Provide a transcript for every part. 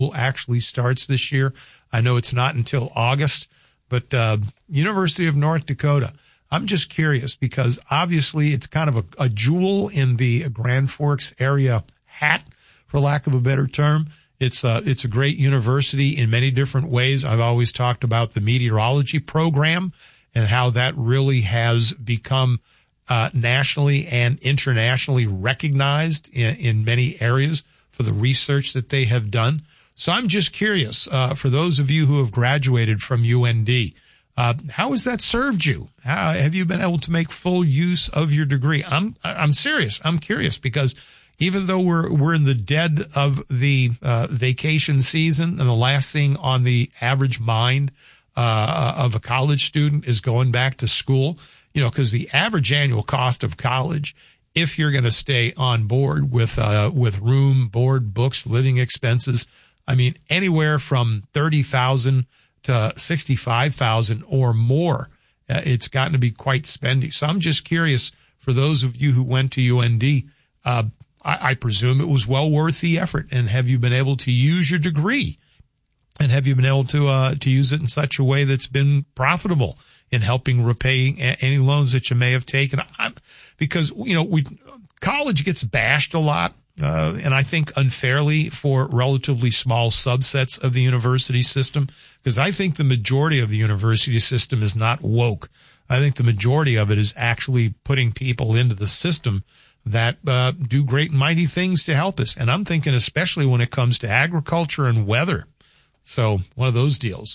school actually starts this year. I know it's not until August, but University of North Dakota, I'm just curious because obviously it's kind of a jewel in the Grand Forks area hat, for lack of a better term. It's a great university in many different ways. I've always talked about the meteorology program and how that really has become nationally and internationally recognized in many areas for the research that they have done. So I'm just curious, for those of you who have graduated from UND, how has that served you? How have you been able to make full use of your degree? I'm serious. I'm curious because even though we're in the dead of the vacation season and the last thing on the average mind of a college student is going back to school, because the average annual cost of college, if you're going to stay on board with room, board, books, living expenses, I mean, anywhere from $30,000 to $65,000 or more, it's gotten to be quite spendy. So I'm just curious, for those of you who went to UND, I presume it was well worth the effort. And have you been able to use your degree? And have you been able to use it in such a way that's been profitable in helping repay any loans that you may have taken? Because, college gets bashed a lot, and I think unfairly for relatively small subsets of the university system, because I think the majority of the university system is not woke. I think the majority of it is actually putting people into the system that do great and mighty things to help us. And I'm thinking especially when it comes to agriculture and weather. So one of those deals.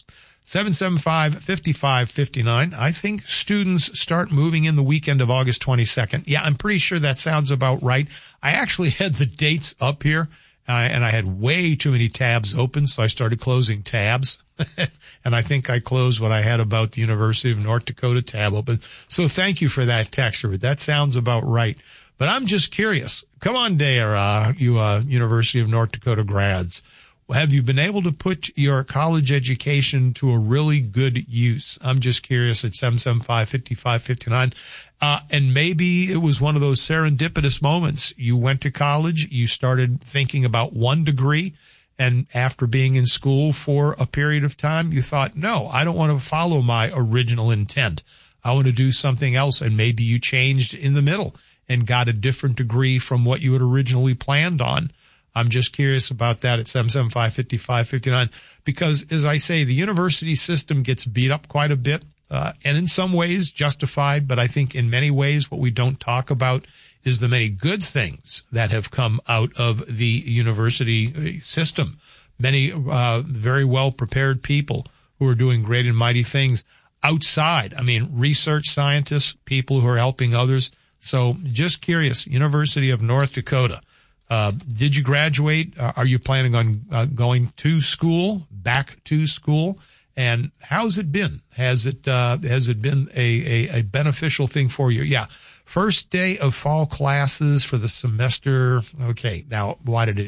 775-5559. I think students start moving in the weekend of August 22nd. Yeah, I'm pretty sure that sounds about right. I actually had the dates up here, and I had way too many tabs open, so I started closing tabs. And I think I closed what I had about the University of North Dakota tab open. So thank you for that text, Robert. That sounds about right. But I'm just curious. Come on, there, you University of North Dakota grads. Have you been able to put your college education to a really good use? I'm just curious at 775-5559. And maybe it was one of those serendipitous moments. You went to college, you started thinking about one degree, and after being in school for a period of time, you thought, no, I don't want to follow my original intent. I want to do something else. And maybe you changed in the middle and got a different degree from what you had originally planned on. I'm just curious about that at 775-5559 because, as I say, the university system gets beat up quite a bit, and in some ways justified, but I think in many ways what we don't talk about is the many good things that have come out of the university system. Many very well-prepared people who are doing great and mighty things outside. I mean, research scientists, people who are helping others. So just curious, University of North Dakota. Did you graduate? Are you planning on going to school, back to school? And how's it been? Has it been a beneficial thing for you? Yeah. First day of fall classes for the semester. Okay. Now, why did it?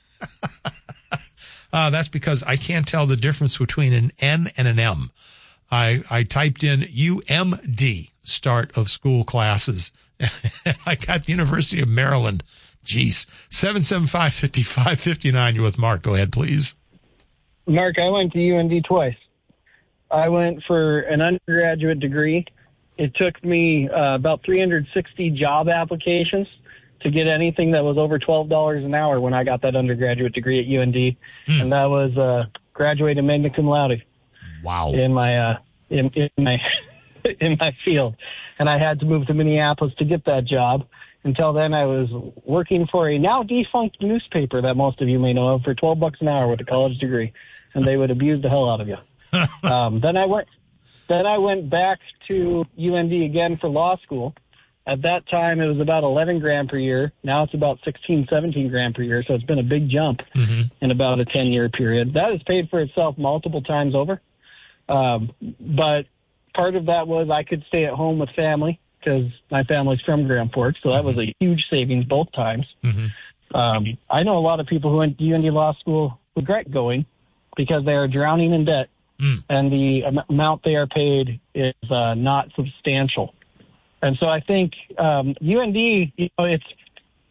That's because I can't tell the difference between an N and an M. I typed in UMD, start of school classes. I got the University of Maryland. Jeez. 775-5559. You're with Mark. Go ahead, please. Mark, I went to UND twice. I went for an undergraduate degree. It took me about 360 job applications to get anything that was over $12 an hour when I got that undergraduate degree at UND. And that was graduated magna cum laude. Wow. In my in my field. And I had to move to Minneapolis to get that job. Until then, I was working for a now defunct newspaper that most of you may know of for $12 an hour with a college degree, and they would abuse the hell out of you. Then I went back to UND again for law school. At that time, it was about $11,000 per year. Now it's about $16,000-17,000 per year. So it's been a big jump in about a 10-year period. That has paid for itself multiple times over. But part of that was I could stay at home with family, because my family's from Grand Forks, so that was a huge savings both times. I know a lot of people who went to UND Law School regret going because they are drowning in debt, and the amount they are paid is not substantial. And so I think UND,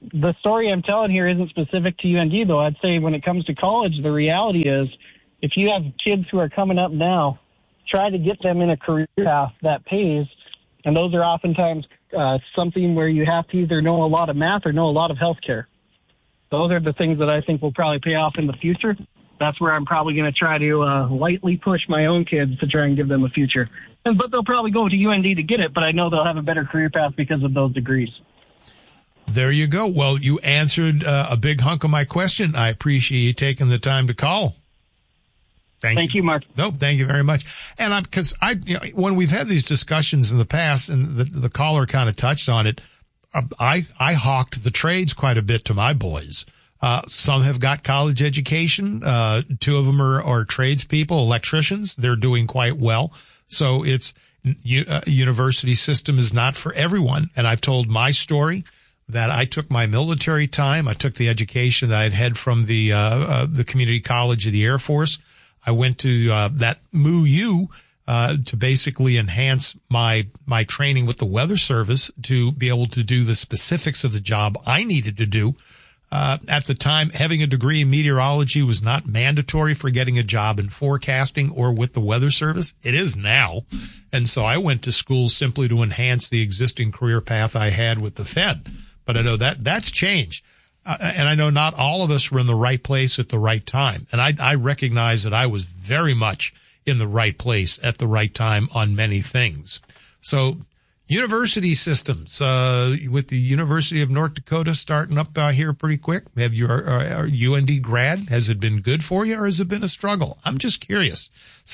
the story I'm telling here isn't specific to UND, though. I'd say when it comes to college, the reality is if you have kids who are coming up now, try to get them in a career path that pays. And those are oftentimes something where you have to either know a lot of math or know a lot of healthcare. Those are the things that I think will probably pay off in the future. That's where I'm probably going to try to lightly push my own kids to try and give them a future. But they'll probably go to UND to get it, but I know they'll have a better career path because of those degrees. There you go. Well, you answered a big hunk of my question. I appreciate you taking the time to call. Thank you, Mark. No, thank you very much. And when we've had these discussions in the past, and the caller kind of touched on it, I hawked the trades quite a bit to my boys. Some have got college education. Two of them are tradespeople, electricians. They're doing quite well. So university system is not for everyone. And I've told my story that I took my military time. I took the education that I'd had from the community college of the Air Force. I went to that MUU to basically enhance my training with the Weather Service to be able to do the specifics of the job I needed to do. At the time, having a degree in meteorology was not mandatory for getting a job in forecasting or with the Weather Service. It is now. And so I went to school simply to enhance the existing career path I had with the Fed. But I know that's changed. And I know not all of us were in the right place at the right time. And I recognize that I was very much in the right place at the right time on many things. So university systems, with the University of North Dakota starting up here pretty quick. Have you are UND grad? Has it been good for you or has it been a struggle? I'm just curious.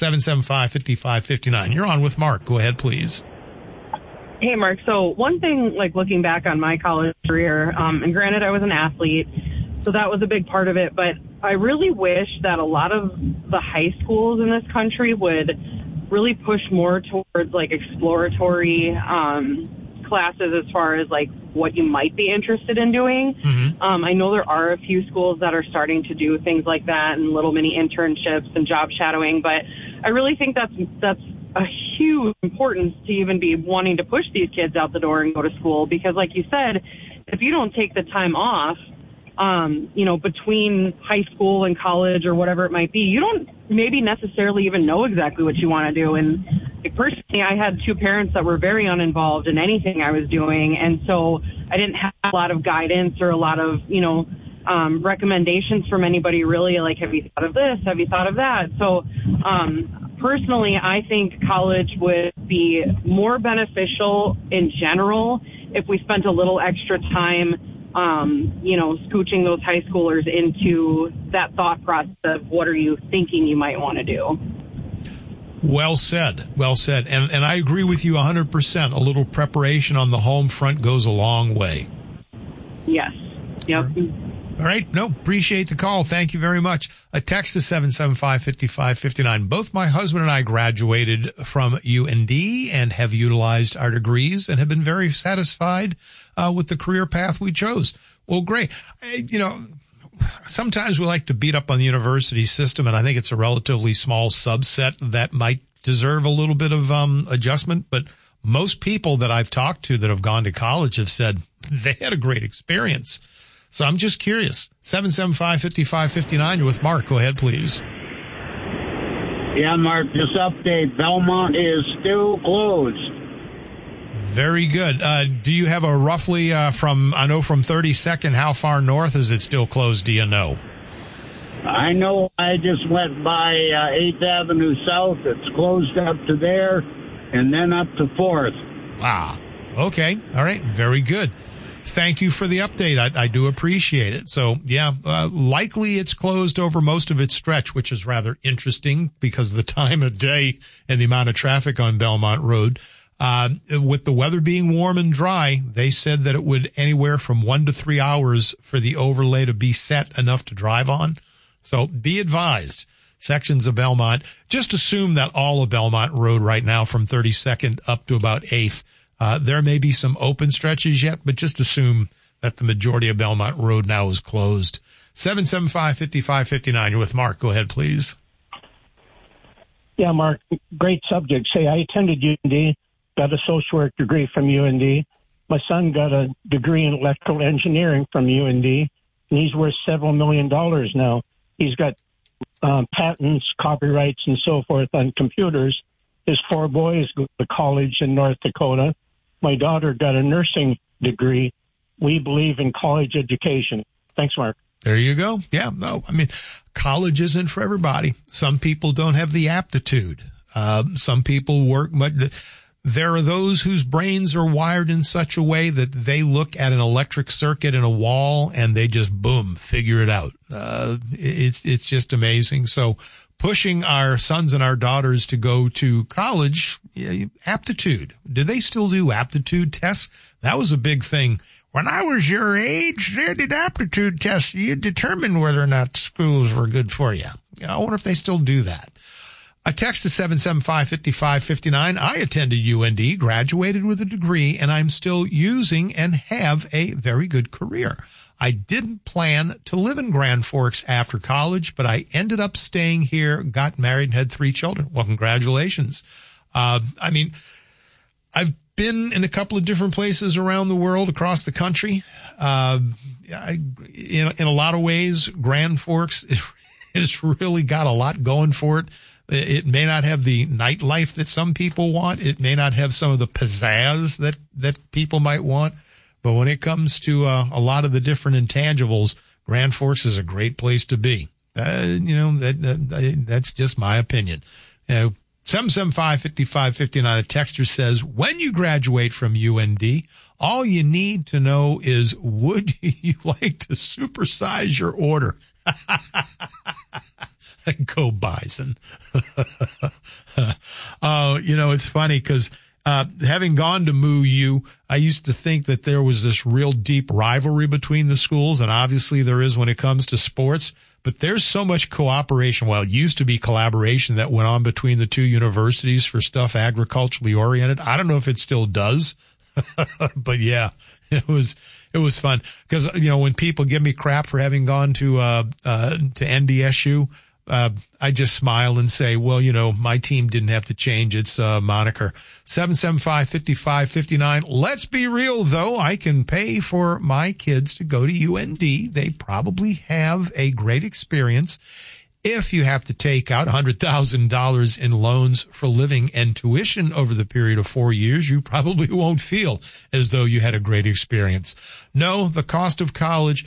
775-5559. You're on with Mark. Go ahead, please. Hey, Mark. So one thing, like looking back on my college career, and granted I was an athlete, so that was a big part of it, but I really wish that a lot of the high schools in this country would really push more towards like exploratory classes as far as like what you might be interested in doing. Mm-hmm. I know there are a few schools that are starting to do things like that and little mini internships and job shadowing, but I really think that's a huge importance to even be wanting to push these kids out the door and go to school, because like you said, if you don't take the time off, between high school and college or whatever it might be, you don't maybe necessarily even know exactly what you want to do. And personally, I had two parents that were very uninvolved in anything I was doing. And so I didn't have a lot of guidance or a lot of, recommendations from anybody really, like, have you thought of this? Have you thought of that? So, personally, I think college would be more beneficial in general if we spent a little extra time, scooching those high schoolers into that thought process of what are you thinking you might want to do. Well said. Well said. And I agree with you 100%. A little preparation on the home front goes a long way. Yes. Yep. All right. No, appreciate the call. Thank you very much. A text to 775-5559. Both my husband and I graduated from UND and have utilized our degrees and have been very satisfied with the career path we chose. Well, great. Sometimes we like to beat up on the university system, and I think it's a relatively small subset that might deserve a little bit of adjustment. But most people that I've talked to that have gone to college have said they had a great experience. So I'm just curious. 775-5559, you're with Mark. Go ahead, please. Yeah, Mark, this update, Belmont is still closed. Very good. Do you have a roughly from 32nd, how far north is it still closed? Do you know? I know. I just went by 8th Avenue South. It's closed up to there and then up to 4th. Wow. Okay. All right. Very good. Thank you for the update. I do appreciate it. So, yeah, likely it's closed over most of its stretch, which is rather interesting because of the time of day and the amount of traffic on Belmont Road. With the weather being warm and dry, they said that it would anywhere from 1 to 3 hours for the overlay to be set enough to drive on. So be advised, sections of Belmont, just assume that all of Belmont Road right now from 32nd up to about 8th, there may be some open stretches yet, but just assume that the majority of Belmont Road now is closed. 775-5559, you're with Mark. Go ahead, please. Yeah, Mark, great subject. Say, I attended UND, got a social work degree from UND. My son got a degree in electrical engineering from UND, and he's worth several $1 million now. He's got patents, copyrights, and so forth on computers. His 4 boys go to college in North Dakota. My daughter got a nursing degree. We believe in college education. Thanks, Mark. There you go. Yeah, no, I mean, college isn't for everybody. Some people don't have the aptitude. Some people work, but there are those whose brains are wired in such a way that they look at an electric circuit in a wall and they just, boom, figure it out. It's just amazing. So pushing our sons and our daughters to go to college, aptitude. Do they still do aptitude tests? That was a big thing. When I was your age, they did aptitude tests. You determined whether or not schools were good for you. I wonder if they still do that. A text to 775-5559. I attended UND, graduated with a degree, and I'm still using and have a very good career. I didn't plan to live in Grand Forks after college, but I ended up staying here, got married, and had 3 children. Well, congratulations. I mean, I've been in a couple of different places around the world, across the country. In a lot of ways, Grand Forks has really got a lot going for it. It may not have the nightlife that some people want. It may not have some of the pizzazz that people might want. But when it comes to a lot of the different intangibles, Grand Forks is a great place to be. That's just my opinion. 775-5559, a texter says, when you graduate from UND, all you need to know is, would you like to supersize your order? Go Bison. It's funny because having gone to MooU, I used to think that there was this real deep rivalry between the schools, and obviously there is when it comes to sports. But there's so much cooperation. Well, it used to be collaboration that went on between the 2 universities for stuff agriculturally oriented. I don't know if it still does, but yeah, it was fun because, when people give me crap for having gone to NDSU, I just smile and say, well, my team didn't have to change its moniker. 775-5559. Let's be real, though. I can pay for my kids to go to UND. They probably have a great experience. If you have to take out $100,000 in loans for living and tuition over the period of 4 years, you probably won't feel as though you had a great experience. No, the cost of college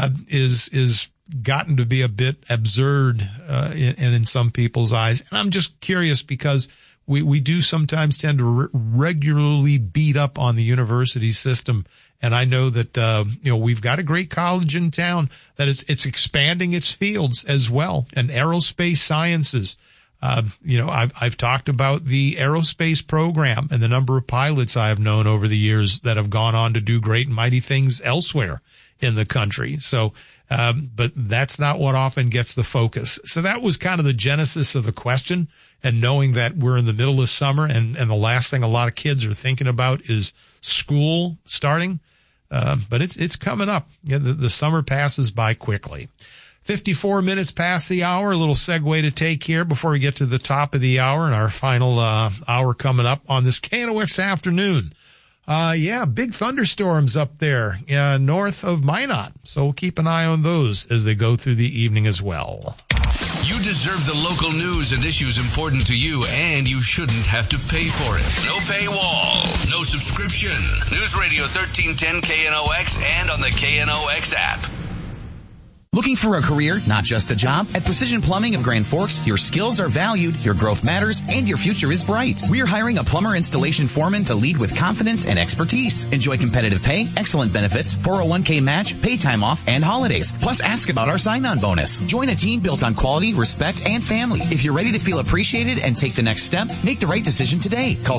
is gotten to be a bit absurd in some people's eyes. And I'm just curious because we do sometimes tend to regularly beat up on the university system. And I know that, we've got a great college in town that it's expanding its fields as well. And aerospace sciences, I've talked about the aerospace program and the number of pilots I have known over the years that have gone on to do great and mighty things elsewhere in the country. So, but that's not what often gets the focus. So that was kind of the genesis of the question. And knowing that we're in the middle of summer and the last thing a lot of kids are thinking about is school starting. But it's coming up. Yeah, the summer passes by quickly. 54 minutes past the hour. A little segue to take here before we get to the top of the hour and our final hour coming up on this KNOX afternoon. Big thunderstorms up there north of Minot. So we'll keep an eye on those as they go through the evening as well. You deserve the local news and issues important to you, and you shouldn't have to pay for it. No paywall, no subscription. News Radio 1310 KNOX and on the KNOX app. Looking for a career, not just a job? At Precision Plumbing of Grand Forks, your skills are valued, your growth matters, and your future is bright. We're hiring a plumber installation foreman to lead with confidence and expertise. Enjoy competitive pay, excellent benefits, 401k match, pay time off, and holidays. Plus, ask about our sign-on bonus. Join a team built on quality, respect, and family. If you're ready to feel appreciated and take the next step, make the right decision today. Call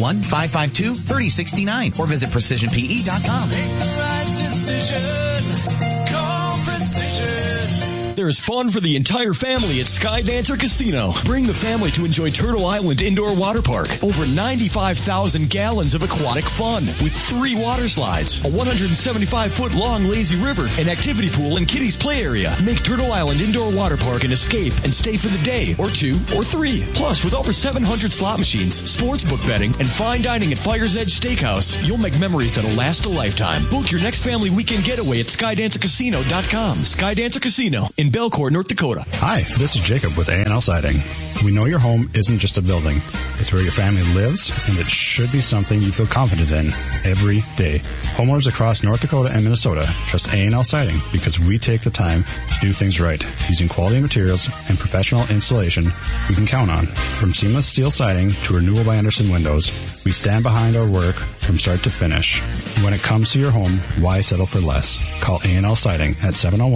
701-552-3069 or visit precisionpe.com. Make the right decision. Call Precision. There's fun for the entire family at Skydancer Casino. Bring the family to enjoy Turtle Island Indoor Water Park. Over 95,000 gallons of aquatic fun with 3 water slides, a 175-foot-long lazy river, an activity pool, and kiddies' play area. Make Turtle Island Indoor Water Park an escape and stay for the day, or 2, or 3. Plus, with over 700 slot machines, sportsbook betting, and fine dining at Fire's Edge Steakhouse, you'll make memories that'll last a lifetime. Book your next family weekend getaway at SkydancerCasino.com. Skydancer Casino in Belcourt, North Dakota. Hi, this is Jacob with A&L Siding. We know your home isn't just a building. It's where your family lives, and it should be something you feel confident in every day. Homeowners across North Dakota and Minnesota trust A&L Siding because we take the time to do things right, using quality materials and professional installation we can count on. From seamless steel siding to Renewal by Andersen windows, we stand behind our work from start to finish. When it comes to your home, why settle for less? Call A&L Siding at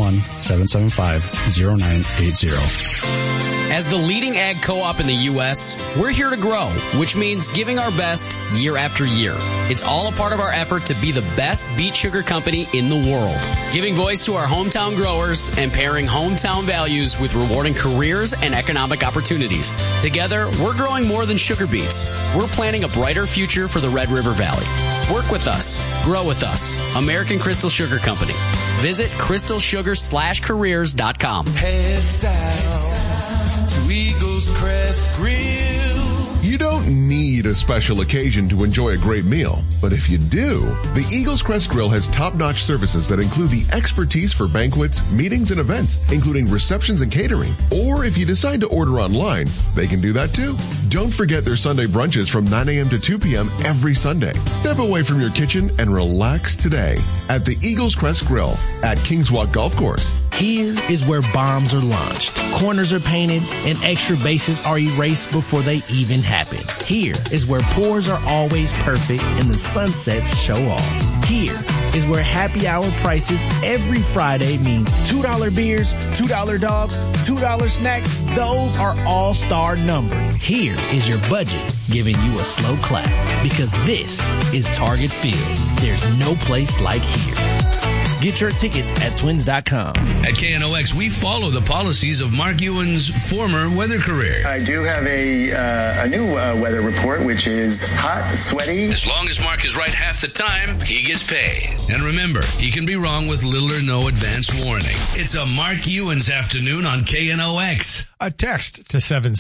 701-775-0980. As the leading ag co-op in the U.S., we're here to grow, which means giving our best year after year. It's all a part of our effort to be the best beet sugar company in the world, giving voice to our hometown growers and pairing hometown values with rewarding careers and economic opportunities. Together, we're growing more than sugar beets. We're planning a brighter future for the Red River Valley. Work with us. Grow with us. American Crystal Sugar Company. Visit crystalsugar/careers.com. Heads out to Eagles Crest Grill. You don't need a special occasion to enjoy a great meal, but if you do, the Eagles Crest Grill has top-notch services that include the expertise for banquets, meetings, and events, including receptions and catering. Or if you decide to order online, they can do that too. Don't forget their Sunday brunches from 9 a.m. to 2 p.m. every Sunday. Step away from your kitchen and relax today at the Eagles Crest Grill at Kings Walk Golf Course. Here is where bombs are launched, corners are painted, and extra bases are erased before they even happen. Here is where pours are always perfect and the sunsets show off. Here is where happy hour prices every Friday means $2 beers, $2 dogs, $2 snacks. Those are all-star numbered. Here is your budget giving you a slow clap because this is Target Field. There's no place like here. Get your tickets at twins.com. At KNOX, we follow the policies of Mark Ewan's former weather career. I do have a new weather report, which is hot, sweaty. As long as Mark is right half the time, he gets paid. And remember, he can be wrong with little or no advance warning. It's a Mark Ewan's afternoon on KNOX. A text to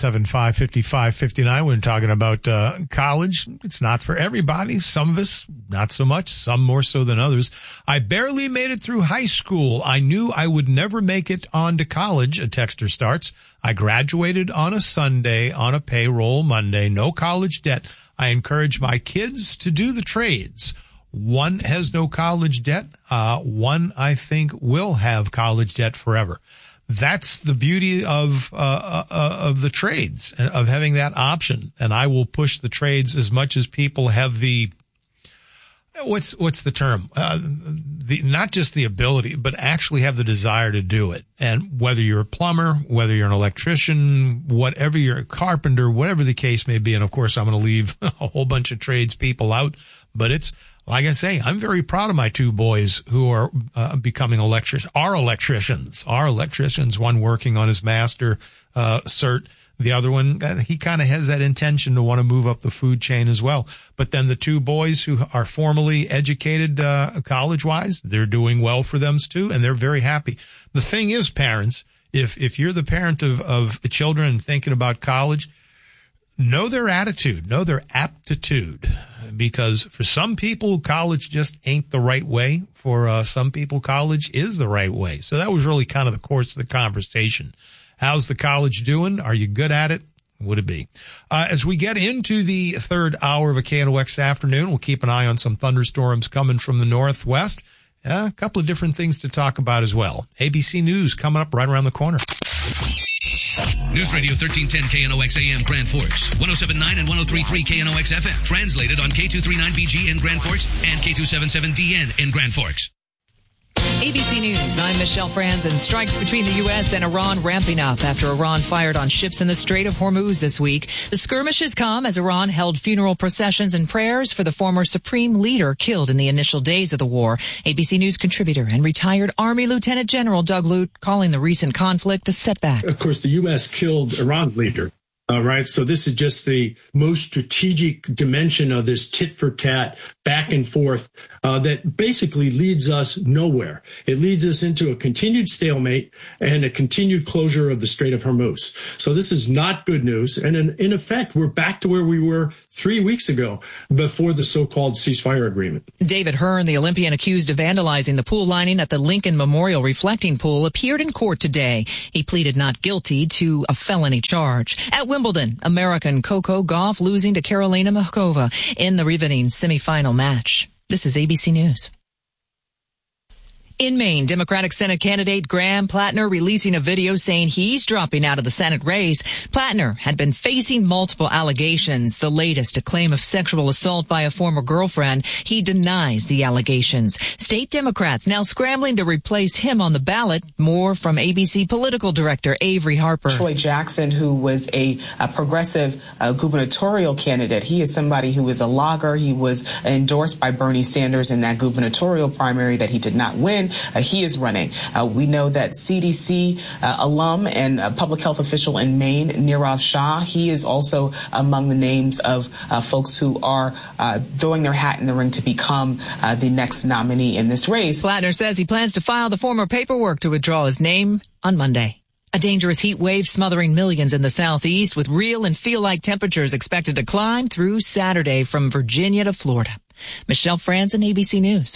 775-5559 when talking about college. It's not for everybody. Some of us, not so much. Some more so than others. I barely made it through high school. I knew I would never make it on to college, a texter starts. I graduated on a Sunday, on a payroll Monday, no college debt. I encourage my kids to do the trades. One has no college debt. One, I think, will have college debt forever. That's the beauty of the trades, of having that option. And I will push the trades as much as people have the, what's the term? Not just the ability, but actually have the desire to do it. And whether you're a plumber, whether you're an electrician, whatever you're a carpenter, whatever the case may be. And of course, I'm going to leave a whole bunch of tradespeople out, but it's, like I say, I'm very proud of my two boys who are becoming electricians, are electricians, one working on his master cert. The other one, he kind of has that intention to want to move up the food chain as well. But then the two boys who are formally educated college-wise, they're doing well for them too, and they're very happy. The thing is, parents, if you're the parent of children thinking about college, know their attitude, know their aptitude. Because for some people, college just ain't the right way. For some people, college is the right way. So that was really kind of the course of the conversation. How's the college doing? Are you good at it? Would it be? As we get into the third hour of a KNOX afternoon, we'll keep an eye on some thunderstorms coming from the northwest. A couple of different things to talk about as well. ABC News coming up right around the corner. News Radio 1310 KNOX AM Grand Forks, 107.9 and 103.3 KNOX FM. Translated on K239BG in Grand Forks and K277DN in Grand Forks. ABC News, I'm Michelle Franzen. Strikes between the U.S. and Iran ramping up after Iran fired on ships in the Strait of Hormuz this week. The skirmishes come as Iran held funeral processions and prayers for the former supreme leader killed in the initial days of the war. ABC News contributor and retired Army Lieutenant General Doug Lute calling the recent conflict a setback. Of course, the U.S. killed Iran's leader. Right. So this is just the most strategic dimension of this tit for tat back and forth that basically leads us nowhere. It leads us into a continued stalemate and a continued closure of the Strait of Hormuz. So this is not good news. And in effect, we're back to where we were 3 weeks ago before the so-called ceasefire agreement. David Hearn, the Olympian accused of vandalizing the pool lining at the Lincoln Memorial Reflecting Pool, appeared in court today. He pleaded not guilty to a felony charge. At Wimbledon, American Coco Gauff losing to Karolina Muchova in the riveting semifinal match. This is ABC News. In Maine, Democratic Senate candidate Graham Plattner releasing a video saying he's dropping out of the Senate race. Plattner had been facing multiple allegations, the latest a claim of sexual assault by a former girlfriend. He denies the allegations. State Democrats now scrambling to replace him on the ballot. More from ABC political director Avery Harper. Troy Jackson, who was a progressive gubernatorial candidate, he is somebody who is a logger. He was endorsed by Bernie Sanders in that gubernatorial primary that he did not win. He is running. We know that CDC alum and public health official in Maine, Nirav Shah, he is also among the names of folks who are throwing their hat in the ring to become the next nominee in this race. Plattner says he plans to file the former paperwork to withdraw his name on Monday. A dangerous heat wave smothering millions in the southeast with real and feel-like temperatures expected to climb through Saturday from Virginia to Florida. Michelle Franzen, ABC News.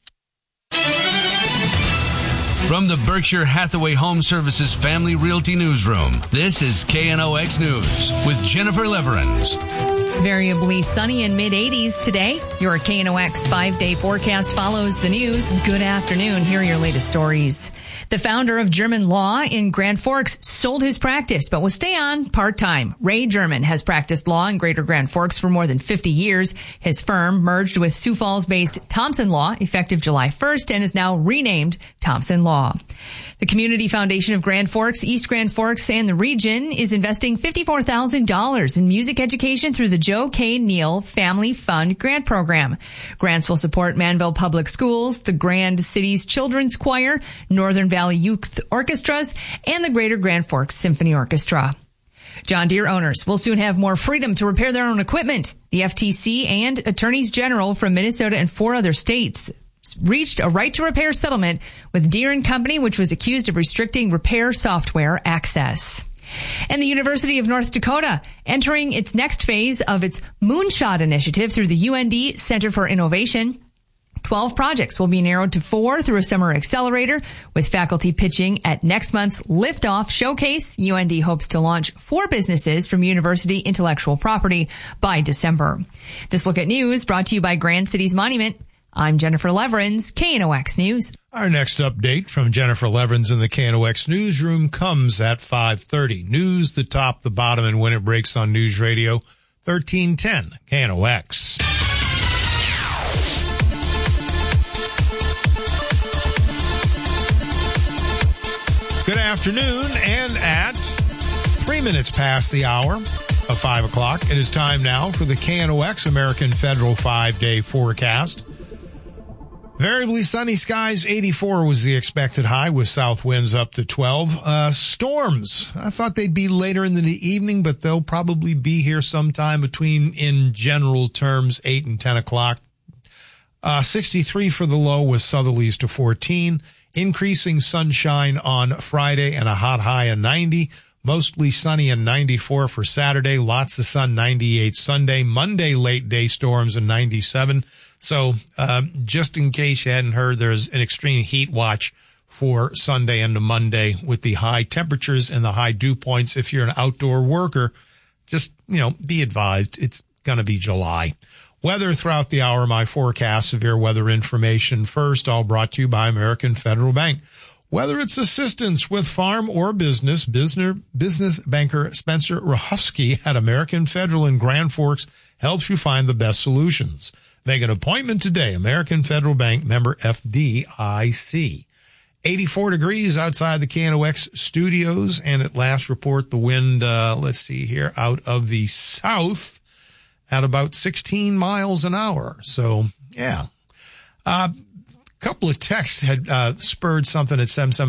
From the Berkshire Hathaway Home Services Family Realty Newsroom, this is KNOX News with Jennifer Leverins. Variably sunny in mid-80s today. Your KNOX 5-day forecast follows the news. Good afternoon. Here are your latest stories. The founder of German Law in Grand Forks sold his practice, but will stay on part-time. Ray German has practiced law in Greater Grand Forks for more than 50 years. His firm merged with Sioux Falls-based Thompson Law effective July 1st and is now renamed Thompson Law. The Community Foundation of Grand Forks, East Grand Forks, and the region is investing $54,000 in music education through the Joe K. Neal Family Fund Grant Program. Grants will support Manville Public Schools, the Grand Cities Children's Choir, Northern Valley Youth Orchestras, and the Greater Grand Forks Symphony Orchestra. John Deere owners will soon have more freedom to repair their own equipment. The FTC and attorneys general from Minnesota and 4 other states reached a right to repair settlement with Deere & Company, which was accused of restricting repair software access. And the University of North Dakota entering its next phase of its Moonshot initiative through the UND Center for Innovation. 12 projects will be narrowed to 4 through a summer accelerator, with faculty pitching at next month's Liftoff Showcase. UND hopes to launch 4 businesses from university intellectual property by December. This look at news brought to you by Grand Cities Monument. I'm Jennifer Leverins, KNOX News. Our next update from Jennifer Leverins in the KNOX newsroom comes at 5:30. News, the top, the bottom, and when it breaks on News Radio 1310 KNOX. Good afternoon, and at 3 minutes past the hour of 5 o'clock, it is time now for the KNOX American Federal 5-day forecast. Variably sunny skies, 84 was the expected high with south winds up to 12. Storms, I thought they'd be later in the evening, but they'll probably be here sometime between, in general terms, 8 and 10 o'clock. 63 for the low with southerlies to 14. Increasing sunshine on Friday and a hot high of 90. Mostly sunny and 94 for Saturday. Lots of sun, 98 Sunday. Monday, late day storms and 97. So, just in case you hadn't heard, there's an extreme heat watch for Sunday into Monday with the high temperatures and the high dew points. If you're an outdoor worker, just, be advised it's going to be July. Weather throughout the hour, my forecast, severe weather information. First, all brought to you by American Federal Bank. Whether it's assistance with farm or business banker Spencer Rahofsky at American Federal in Grand Forks helps you find the best solutions. Make an appointment today. American Federal Bank, member FDIC. 84 degrees outside the KNOX studios. And at last report, the wind, let's see here, out of the south at about 16 miles an hour. So, yeah. Couple of texts had spurred something at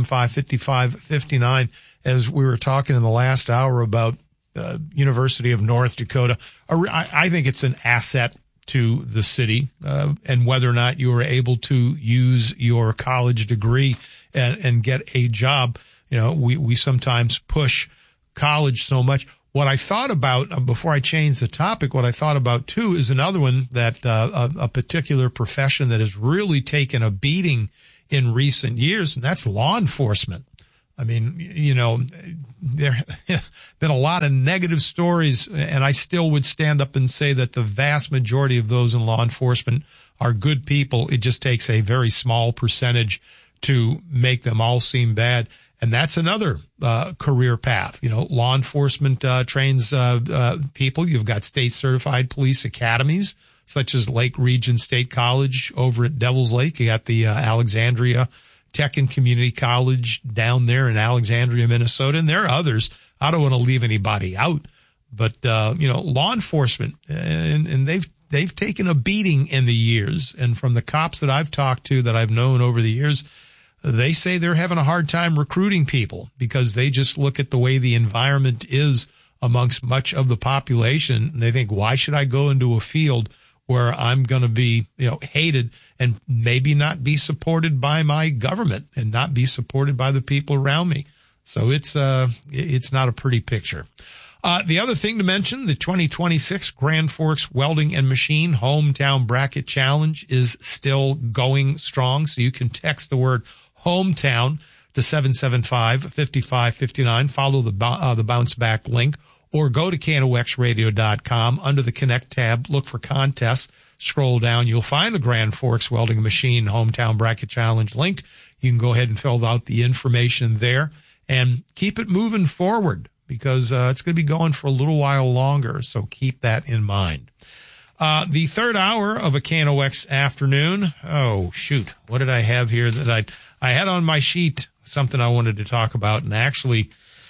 775-5559 as we were talking in the last hour about University of North Dakota. I think it's an asset to the city, and whether or not you are able to use your college degree and get a job. You know, we sometimes push college so much. What I thought about, before I change the topic, what I thought about too is another one that a particular profession that has really taken a beating in recent years, and that's law enforcement. I mean, you know, there have been a lot of negative stories, and I still would stand up and say that the vast majority of those in law enforcement are good people. It just takes a very small percentage to make them all seem bad. And that's another career path. You know, law enforcement trains people. You've got state certified police academies, such as Lake Region State College over at Devil's Lake. You got the Alexandria Tech and Community College down there in Alexandria, Minnesota. And there are others. I don't want to leave anybody out, but, you know, law enforcement, and they've taken a beating in the years. And from the cops that I've talked to, that I've known over the years, they say they're having a hard time recruiting people because they just look at the way the environment is amongst much of the population. And they think, why should I go into a field where I'm going to be, you know, hated and maybe not be supported by my government and not be supported by the people around me? So it's not a pretty picture. The other thing to mention, the 2026 Grand Forks Welding and Machine Hometown Bracket Challenge is still going strong. So you can text the word hometown to 775-5559. Follow the bounce back link or go to KNOXradio.com under the Connect tab. Look for contests. Scroll down. You'll find the Grand Forks Welding and Machine Hometown Bracket Challenge link. You can go ahead and fill out the information there and keep it moving forward because it's going to be going for a little while longer. So keep that in mind. The third hour of a KNOX afternoon. Oh, shoot. What did I have here that I had on my sheet something I wanted to talk about, and actually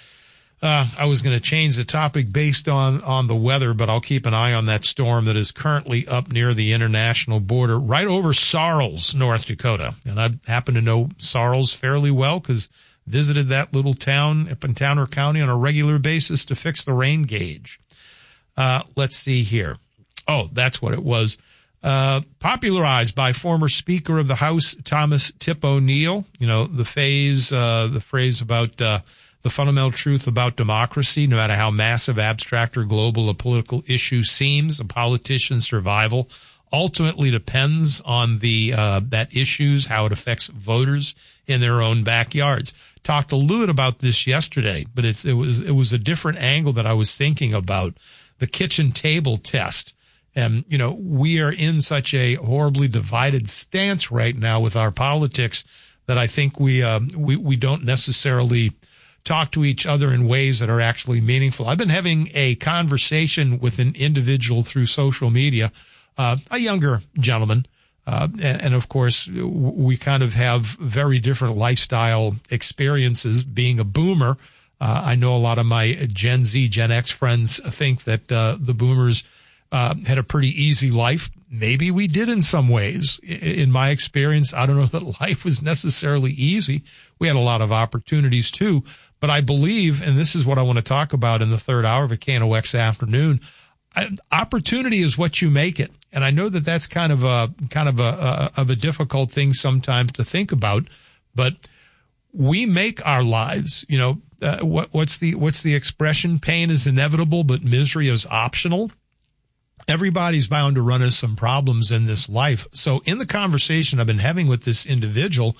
I was going to change the topic based on the weather, but I'll keep an eye on that storm that is currently up near the international border, right over Sarles, North Dakota. And I happen to know Sarles fairly well because visited that little town up in Towner County on a regular basis to fix the rain gauge. Let's see here. Oh, that's what it was. Popularized by former Speaker of the House, Thomas Tip O'Neill. You know, the phrase about the fundamental truth about democracy, no matter how massive, abstract, or global a political issue seems, a politician's survival ultimately depends on that issues, how it affects voters in their own backyards. Talked a little bit about this yesterday, but it was a different angle that I was thinking about, the kitchen table test. And, you know, we are in such a horribly divided stance right now with our politics that I think we don't necessarily talk to each other in ways that are actually meaningful. I've been having a conversation with an individual through social media, a younger gentleman. And of course, we kind of have very different lifestyle experiences being a boomer. I know a lot of my Gen Z, Gen X friends think that the boomers had a pretty easy life. Maybe we did in some ways. In my experience, I don't know that life was necessarily easy. We had a lot of opportunities too. But I believe, and this is what I want to talk about in the third hour of a KNOX afternoon, opportunity is what you make it. And I know that that's kind of a difficult thing sometimes to think about, but we make our lives. You know, what's the expression? Pain is inevitable, but misery is optional. Everybody's bound to run into some problems in this life. So in the conversation I've been having with this individual,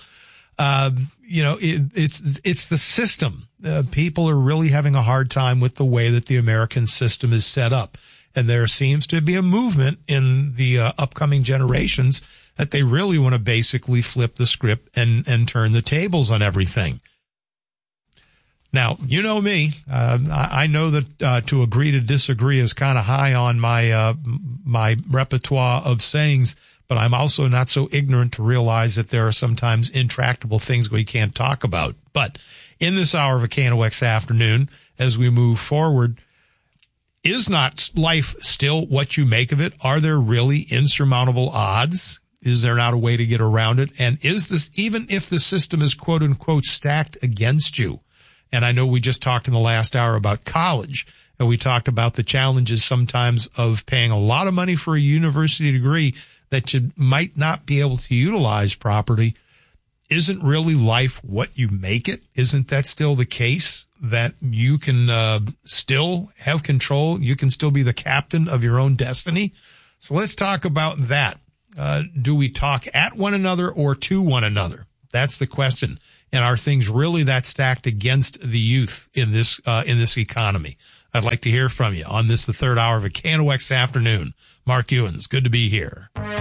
you know, it's the system. People are really having a hard time with the way that the American system is set up. And there seems to be a movement in the upcoming generations that they really want to basically flip the script and turn the tables on everything. Now, you know me. I know that to agree to disagree is kind of high on my my repertoire of sayings, but I'm also not so ignorant to realize that there are sometimes intractable things we can't talk about. But in this hour of a KNOX afternoon, as we move forward, is not life still what you make of it? Are there really insurmountable odds? Is there not a way to get around it? And is this, even if the system is quote unquote stacked against you? And I know we just talked in the last hour about college, and we talked about the challenges sometimes of paying a lot of money for a university degree that you might not be able to utilize properly. Isn't really life what you make it? Isn't that still the case, that you can still have control? You can still be the captain of your own destiny? So let's talk about that. Do we talk at one another or to one another? That's the question. And are things really that stacked against the youth in this economy? I'd like to hear from you on this, the third hour of a KNOX afternoon. Mark Ewens, good to be here.